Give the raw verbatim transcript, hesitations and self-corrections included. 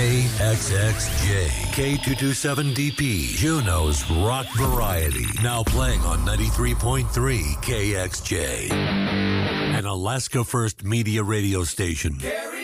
K X X J, K two twenty-seven D P, Juneau's rock variety. Now playing on ninety-three point three K X J. An Alaska First Media radio station. Gary